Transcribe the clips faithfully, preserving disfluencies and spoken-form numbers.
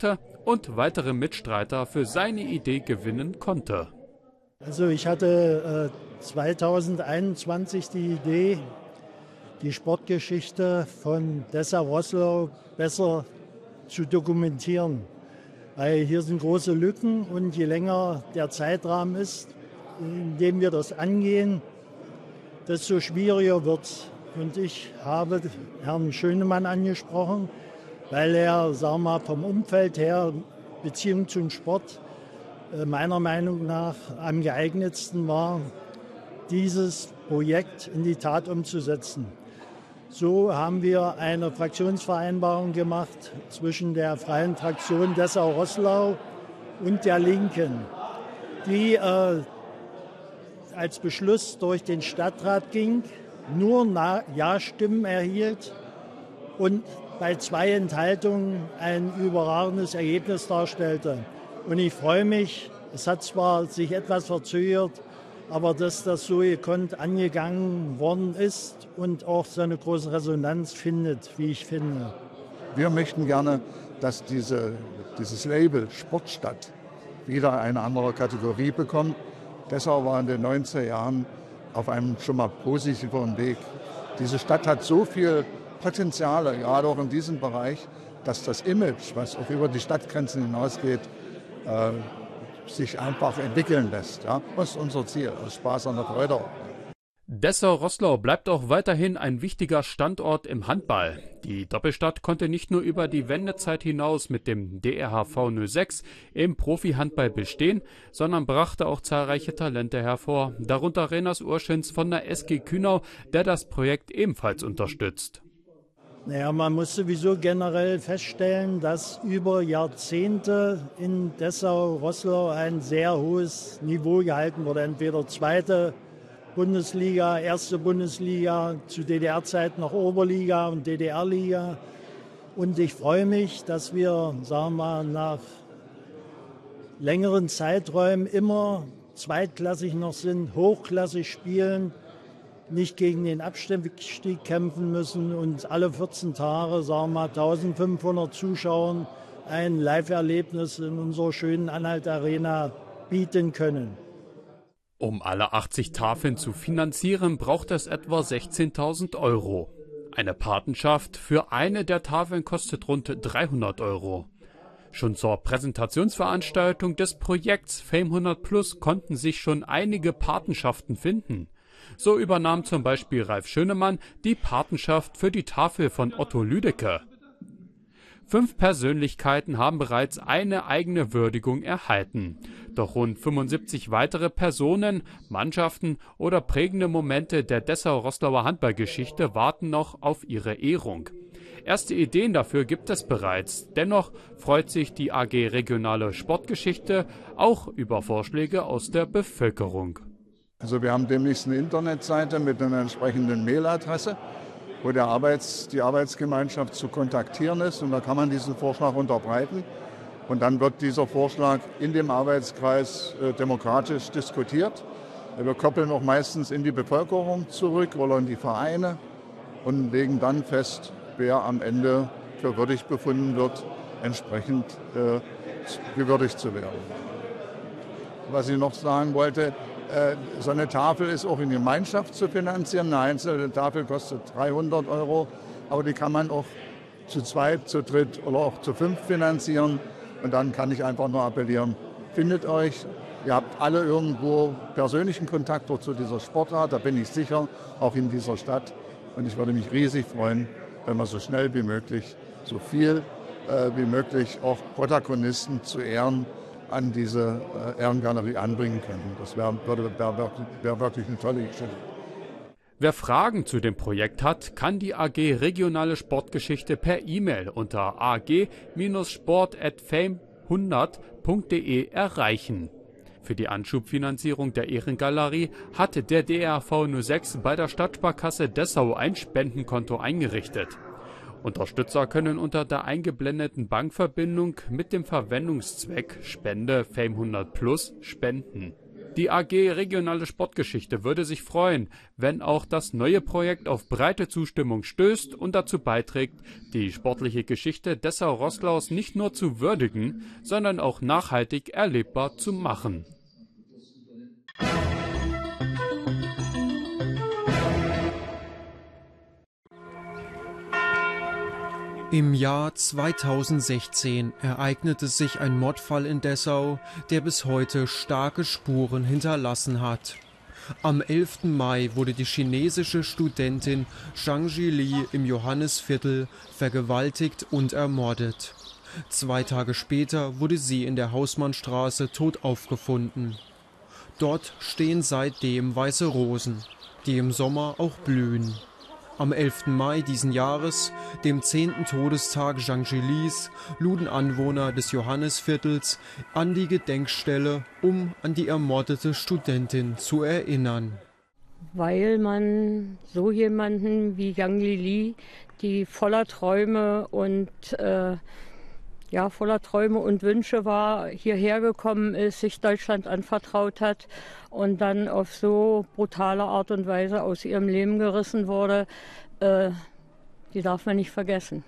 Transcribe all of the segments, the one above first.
hatte und weitere Mitstreiter für seine Idee gewinnen konnte. Also ich hatte äh, zweitausendeinundzwanzig die Idee, die Sportgeschichte von Dessau-Roßlau besser zu dokumentieren. Weil hier sind große Lücken und je länger der Zeitrahmen ist, in dem wir das angehen, desto schwieriger wird es. Und ich habe Herrn Schönemann angesprochen, weil er, sagen wir mal, vom Umfeld her, Beziehung zum Sport, meiner Meinung nach am geeignetsten war, dieses Projekt in die Tat umzusetzen. So haben wir eine Fraktionsvereinbarung gemacht zwischen der Freien Fraktion Dessau-Roßlau und der Linken, die äh, als Beschluss durch den Stadtrat ging, nur Ja-Stimmen erhielt und bei zwei Enthaltungen ein überragendes Ergebnis darstellte. Und ich freue mich, es hat zwar sich etwas verzögert, aber dass das so gekonnt angegangen worden ist und auch so eine große Resonanz findet, wie ich finde. Wir möchten gerne, dass diese, dieses Label Sportstadt wieder eine andere Kategorie bekommt. Dessau war in den neunziger Jahren auf einem schon mal positiveren Weg. Diese Stadt hat so viel Potenziale, gerade auch in diesem Bereich, dass das Image, was auch über die Stadtgrenzen hinausgeht, äh, sich einfach entwickeln lässt. Ja? Das ist unser Ziel, aus Spaß an der Freude. Dessau-Roßlau bleibt auch weiterhin ein wichtiger Standort im Handball. Die Doppelstadt konnte nicht nur über die Wendezeit hinaus mit dem D R H V null sechs im Profi-Handball bestehen, sondern brachte auch zahlreiche Talente hervor, darunter Renas Urschins von der S G Kühnau, der das Projekt ebenfalls unterstützt. Naja, man muss sowieso generell feststellen, dass über Jahrzehnte in Dessau-Roßlau ein sehr hohes Niveau gehalten wurde. Entweder zweite Bundesliga, erste Bundesliga, zu D D R-Zeiten noch Oberliga und D D R-Liga. Und ich freue mich, dass wir, sagen wir mal, nach längeren Zeiträumen immer zweitklassig noch sind, hochklassig spielen, nicht gegen den Abstieg kämpfen müssen und alle vierzehn Tage, sagen wir mal, eintausendfünfhundert Zuschauern ein Live-Erlebnis in unserer schönen Anhalt-Arena bieten können. Um alle achtzig Tafeln zu finanzieren, braucht es etwa sechzehntausend Euro. Eine Patenschaft für eine der Tafeln kostet rund dreihundert Euro. Schon zur Präsentationsveranstaltung des Projekts Fame hundert Plus konnten sich schon einige Patenschaften finden. So übernahm zum Beispiel Ralf Schönemann die Patenschaft für die Tafel von Otto Lüdecke. Fünf Persönlichkeiten haben bereits eine eigene Würdigung erhalten. Doch rund fünfundsiebzig weitere Personen, Mannschaften oder prägende Momente der Dessau-Roßlauer Handballgeschichte warten noch auf ihre Ehrung. Erste Ideen dafür gibt es bereits. Dennoch freut sich die A G Regionale Sportgeschichte auch über Vorschläge aus der Bevölkerung. Also wir haben demnächst eine Internetseite mit einer entsprechenden Mailadresse, wo der Arbeits-, die Arbeitsgemeinschaft zu kontaktieren ist. Und da kann man diesen Vorschlag unterbreiten. Und dann wird dieser Vorschlag in dem Arbeitskreis äh, demokratisch diskutiert. Wir koppeln auch meistens in die Bevölkerung zurück oder in die Vereine und legen dann fest, wer am Ende für würdig befunden wird, entsprechend äh, gewürdigt zu werden. Was ich noch sagen wollte, äh, so eine Tafel ist auch in Gemeinschaft zu finanzieren. Eine einzelne Tafel kostet dreihundert Euro, aber die kann man auch zu zweit, zu dritt oder auch zu fünf finanzieren. Und dann kann ich einfach nur appellieren, findet euch. Ihr habt alle irgendwo persönlichen Kontakt zu dieser Sportart, da bin ich sicher, auch in dieser Stadt. Und ich würde mich riesig freuen, wenn wir so schnell wie möglich, so viel äh, wie möglich auch Protagonisten zu Ehren an diese äh, Ehrengalerie anbringen können. Das wäre wär, wär wirklich eine tolle Geschichte. Wer Fragen zu dem Projekt hat, kann die A G Regionale Sportgeschichte per E-Mail unter a g sport at fame hundert punkt de erreichen. Für die Anschubfinanzierung der Ehrengalerie hatte der D R V null sechs bei der Stadtsparkasse Dessau ein Spendenkonto eingerichtet. Unterstützer können unter der eingeblendeten Bankverbindung mit dem Verwendungszweck Spende Fame hundert Plus spenden. Die A G Regionale Sportgeschichte würde sich freuen, wenn auch das neue Projekt auf breite Zustimmung stößt und dazu beiträgt, die sportliche Geschichte Dessau-Roßlaus nicht nur zu würdigen, sondern auch nachhaltig erlebbar zu machen. Im Jahr zweitausendsechzehn ereignete sich ein Mordfall in Dessau, der bis heute starke Spuren hinterlassen hat. Am elften Mai wurde die chinesische Studentin Zhang Jili im Johannisviertel vergewaltigt und ermordet. Zwei Tage später wurde sie in der Hausmannstraße tot aufgefunden. Dort stehen seitdem weiße Rosen, die im Sommer auch blühen. Am elften Mai diesen Jahres, dem zehnten Todestag Zhang Jilis, luden Anwohner des Johannisviertels an die Gedenkstelle, um an die ermordete Studentin zu erinnern. Weil man so jemanden wie Zhang Jili, die voller Träume und äh, ja, voller Träume und Wünsche war, hierher gekommen ist, sich Deutschland anvertraut hat und dann auf so brutale Art und Weise aus ihrem Leben gerissen wurde, äh, die darf man nicht vergessen.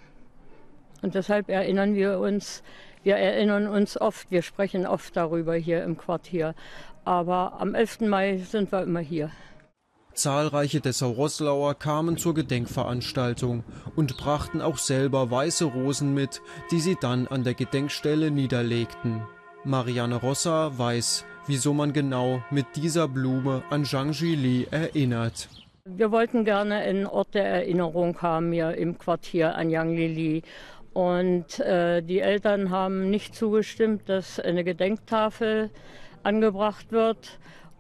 Und deshalb erinnern wir uns, wir erinnern uns oft, wir sprechen oft darüber hier im Quartier. Aber am elften Mai sind wir immer hier. Zahlreiche Dessau-Roßlauer kamen zur Gedenkveranstaltung und brachten auch selber weiße Rosen mit, die sie dann an der Gedenkstelle niederlegten. Marianne Rossa weiß, wieso man genau mit dieser Blume an Zhang Jili erinnert. Wir wollten gerne einen Ort der Erinnerung haben hier im Quartier an Zhang Jili. Und äh, die Eltern haben nicht zugestimmt, dass eine Gedenktafel angebracht wird.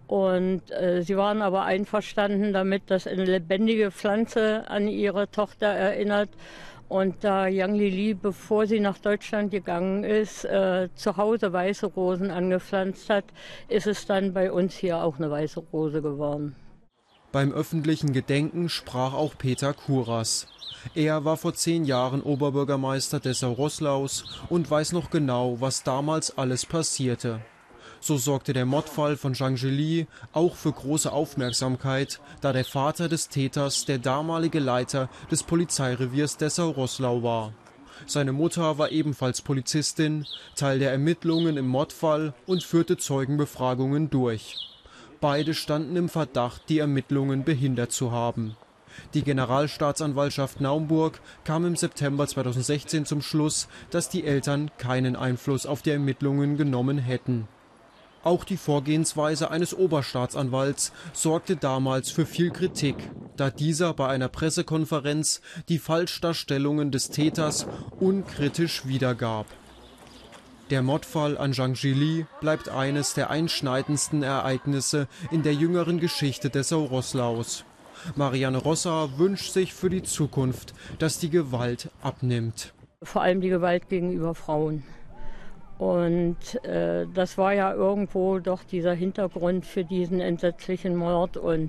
Und äh, sie waren aber einverstanden damit, dass eine lebendige Pflanze an ihre Tochter erinnert. Und da Zhang Jili, bevor sie nach Deutschland gegangen ist, äh, zu Hause weiße Rosen angepflanzt hat, ist es dann bei uns hier auch eine weiße Rose geworden. Beim öffentlichen Gedenken sprach auch Peter Kuras. Er war vor zehn Jahren Oberbürgermeister Dessau-Roßlaus und weiß noch genau, was damals alles passierte. So sorgte der Mordfall von Zhang Jili auch für große Aufmerksamkeit, da der Vater des Täters der damalige Leiter des Polizeireviers Dessau-Roßlau war. Seine Mutter war ebenfalls Polizistin, Teil der Ermittlungen im Mordfall und führte Zeugenbefragungen durch. Beide standen im Verdacht, die Ermittlungen behindert zu haben. Die Generalstaatsanwaltschaft Naumburg kam im September zweitausendsechzehn zum Schluss, dass die Eltern keinen Einfluss auf die Ermittlungen genommen hätten. Auch die Vorgehensweise eines Oberstaatsanwalts sorgte damals für viel Kritik, da dieser bei einer Pressekonferenz die Falschdarstellungen des Täters unkritisch wiedergab. Der Mordfall an Zhang Jili bleibt eines der einschneidendsten Ereignisse in der jüngeren Geschichte Dessau-Roßlaus. Marianne Rossa wünscht sich für die Zukunft, dass die Gewalt abnimmt. Vor allem die Gewalt gegenüber Frauen. Und äh, das war ja irgendwo doch dieser Hintergrund für diesen entsetzlichen Mord. Und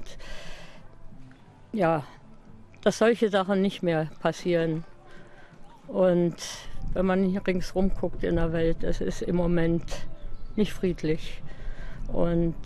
ja, dass solche Sachen nicht mehr passieren. Und wenn man hier ringsrum guckt in der Welt, es ist im Moment nicht friedlich. Und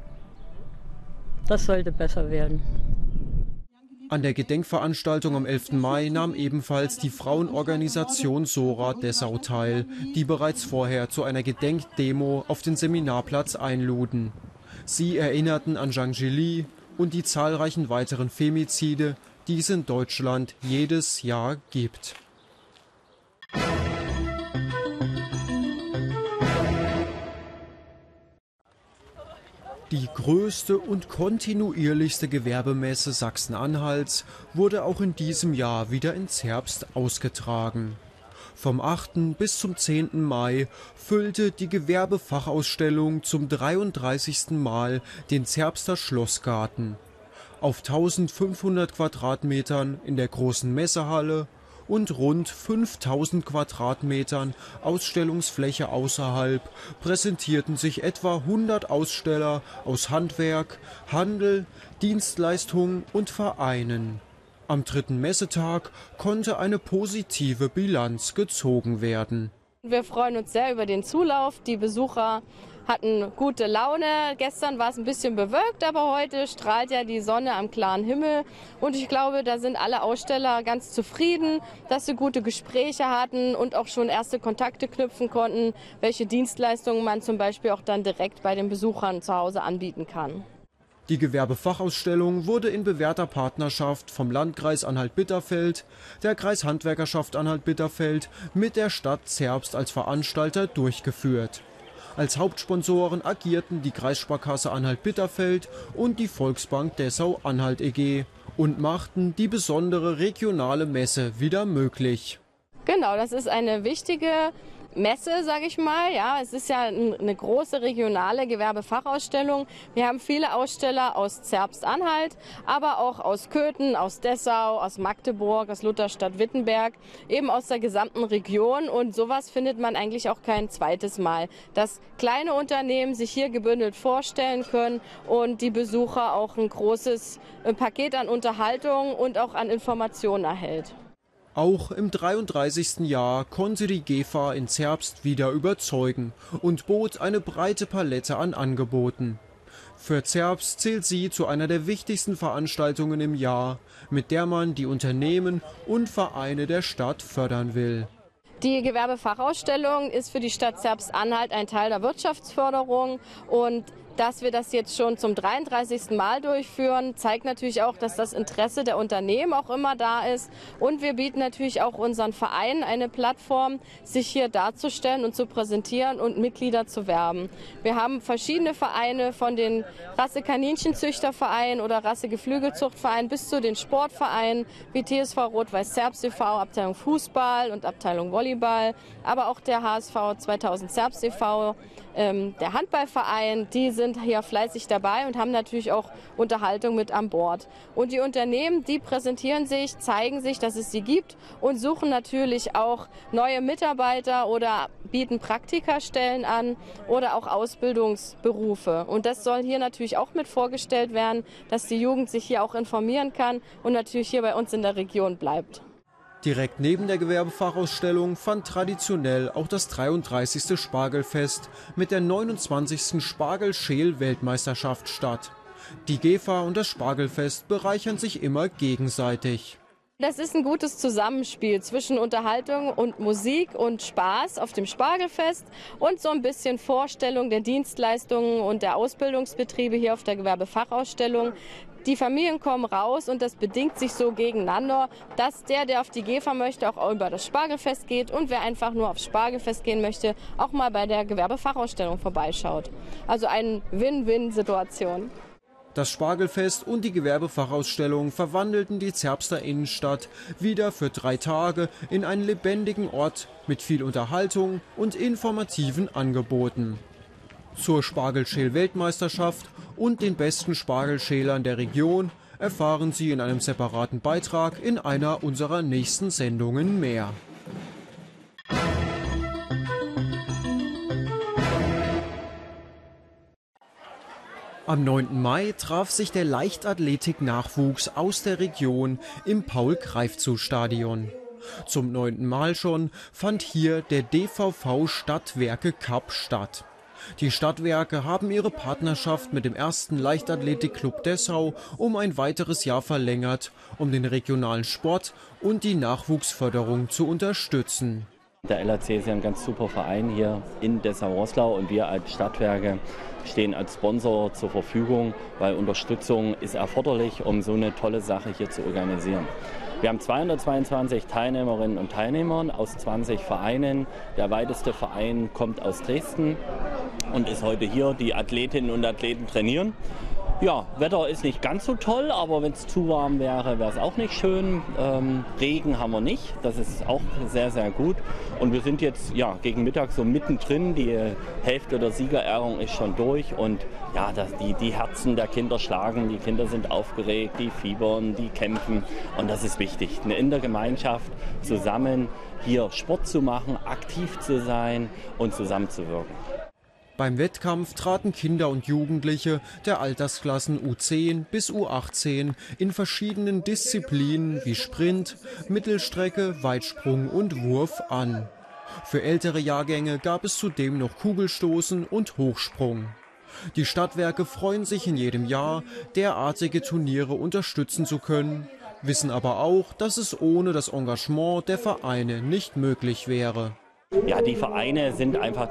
das sollte besser werden. An der Gedenkveranstaltung am elften Mai nahm ebenfalls die Frauenorganisation Sora Dessau teil, die bereits vorher zu einer Gedenkdemo auf den Seminarplatz einluden. Sie erinnerten an Zhang Jili und die zahlreichen weiteren Femizide, die es in Deutschland jedes Jahr gibt. Die größte und kontinuierlichste Gewerbemesse Sachsen-Anhalts wurde auch in diesem Jahr wieder in Zerbst ausgetragen. Vom achten bis zum zehnten Mai füllte die Gewerbefachausstellung zum dreiunddreißigsten Mal den Zerbster Schlossgarten. Auf eintausendfünfhundert Quadratmetern in der großen Messehalle und rund fünftausend Quadratmetern Ausstellungsfläche außerhalb präsentierten sich etwa hundert Aussteller aus Handwerk, Handel, Dienstleistungen und Vereinen. Am dritten Messetag konnte eine positive Bilanz gezogen werden. Wir freuen uns sehr über den Zulauf. Die Besucher hatten gute Laune. Gestern war es ein bisschen bewölkt, aber heute strahlt ja die Sonne am klaren Himmel. Und ich glaube, da sind alle Aussteller ganz zufrieden, dass sie gute Gespräche hatten und auch schon erste Kontakte knüpfen konnten, welche Dienstleistungen man zum Beispiel auch dann direkt bei den Besuchern zu Hause anbieten kann. Die Gewerbefachausstellung wurde in bewährter Partnerschaft vom Landkreis Anhalt-Bitterfeld, der Kreishandwerkerschaft Anhalt-Bitterfeld mit der Stadt Zerbst als Veranstalter durchgeführt. Als Hauptsponsoren agierten die Kreissparkasse Anhalt-Bitterfeld und die Volksbank Dessau-Anhalt e G und machten die besondere regionale Messe wieder möglich. Genau, das ist eine wichtige Messe, sage ich mal. Ja, es ist ja eine große regionale Gewerbefachausstellung. Wir haben viele Aussteller aus Zerbst-Anhalt, aber auch aus Köthen, aus Dessau, aus Magdeburg, aus Lutherstadt-Wittenberg, eben aus der gesamten Region. Und sowas findet man eigentlich auch kein zweites Mal, dass kleine Unternehmen sich hier gebündelt vorstellen können und die Besucher auch ein großes Paket an Unterhaltung und auch an Informationen erhält. Auch im dreiunddreißigsten Jahr konnte die G E F A in Zerbst wieder überzeugen und bot eine breite Palette an Angeboten. Für Zerbst zählt sie zu einer der wichtigsten Veranstaltungen im Jahr, mit der man die Unternehmen und Vereine der Stadt fördern will. Die Gewerbefachausstellung ist für die Stadt Zerbst-Anhalt ein Teil der Wirtschaftsförderung und dass wir das jetzt schon zum dreiunddreißigsten Mal durchführen, zeigt natürlich auch, dass das Interesse der Unternehmen auch immer da ist. Und wir bieten natürlich auch unseren Vereinen eine Plattform, sich hier darzustellen und zu präsentieren und Mitglieder zu werben. Wir haben verschiedene Vereine, von den Rasse-Kaninchenzüchtervereinen oder Rasse-Geflügelzuchtvereinen bis zu den Sportvereinen wie T S V Rot-Weiß Zerbst e V, Abteilung Fußball und Abteilung Volleyball, aber auch der H S V zweitausend Zerbst e V, ähm, der Handballverein, die sind sind hier fleißig dabei und haben natürlich auch Unterhaltung mit an Bord. Und die Unternehmen, die präsentieren sich, zeigen sich, dass es sie gibt und suchen natürlich auch neue Mitarbeiter oder bieten Praktikastellen an oder auch Ausbildungsberufe. Und das soll hier natürlich auch mit vorgestellt werden, dass die Jugend sich hier auch informieren kann und natürlich hier bei uns in der Region bleibt. Direkt neben der Gewerbefachausstellung fand traditionell auch das dreiunddreißigste Spargelfest mit der neunundzwanzigsten Spargel-Schäl-Weltmeisterschaft statt. Die G E F A und das Spargelfest bereichern sich immer gegenseitig. Das ist ein gutes Zusammenspiel zwischen Unterhaltung und Musik und Spaß auf dem Spargelfest und so ein bisschen Vorstellung der Dienstleistungen und der Ausbildungsbetriebe hier auf der Gewerbefachausstellung. Die Familien kommen raus und das bedingt sich so gegeneinander, dass der, der auf die G E F A möchte, auch über das Spargelfest geht und wer einfach nur aufs Spargelfest gehen möchte, auch mal bei der Gewerbefachausstellung vorbeischaut. Also eine Win-Win-Situation. Das Spargelfest und die Gewerbefachausstellung verwandelten die Zerbster Innenstadt wieder für drei Tage in einen lebendigen Ort mit viel Unterhaltung und informativen Angeboten. Zur Spargelschäl-Weltmeisterschaft und den besten Spargelschälern der Region erfahren Sie in einem separaten Beitrag in einer unserer nächsten Sendungen mehr. Am neunten Mai traf sich der Leichtathletik-Nachwuchs aus der Region im Paul-Greifzu-Stadion. Zum neunten Mal schon fand hier der D V V Stadtwerke Cup statt. Die Stadtwerke haben ihre Partnerschaft mit dem ersten Leichtathletikclub Dessau um ein weiteres Jahr verlängert, um den regionalen Sport und die Nachwuchsförderung zu unterstützen. Der L A C ist ja ein ganz super Verein hier in Dessau-Roßlau und wir als Stadtwerke stehen als Sponsor zur Verfügung, weil Unterstützung ist erforderlich, um so eine tolle Sache hier zu organisieren. Wir haben zweihundertzweiundzwanzig Teilnehmerinnen und Teilnehmer aus zwanzig Vereinen. Der weiteste Verein kommt aus Dresden und ist heute hier. Die Athletinnen und Athleten trainieren. Ja, Wetter ist nicht ganz so toll, aber wenn es zu warm wäre, wäre es auch nicht schön. Ähm, Regen haben wir nicht, das ist auch sehr, sehr gut. Und wir sind jetzt ja, gegen Mittag so mittendrin, die Hälfte der Siegerehrung ist schon durch. Und ja, das, die, die Herzen der Kinder schlagen, die Kinder sind aufgeregt, die fiebern, die kämpfen. Und das ist wichtig, in der Gemeinschaft zusammen hier Sport zu machen, aktiv zu sein und zusammenzuwirken. Beim Wettkampf traten Kinder und Jugendliche der Altersklassen U zehn bis U achtzehn in verschiedenen Disziplinen wie Sprint, Mittelstrecke, Weitsprung und Wurf an. Für ältere Jahrgänge gab es zudem noch Kugelstoßen und Hochsprung. Die Stadtwerke freuen sich in jedem Jahr, derartige Turniere unterstützen zu können, wissen aber auch, dass es ohne das Engagement der Vereine nicht möglich wäre. Ja, die Vereine sind einfach